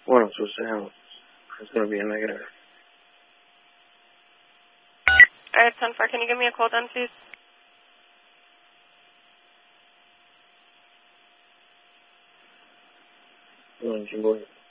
Bueno, sus sounds. It's going to be a negative. All right, 10-4, can you give me a call then, please? Bueno,